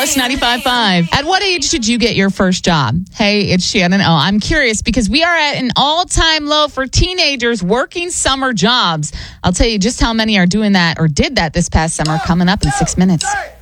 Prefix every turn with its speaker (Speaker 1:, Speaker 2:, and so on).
Speaker 1: Alice 95.5. At what age did you get your first job? Hey, it's Shannon. Oh, I'm curious because we are at an all-time low for teenagers working summer jobs. I'll tell you just how many are doing that or did that this past summer coming up in 6 minutes.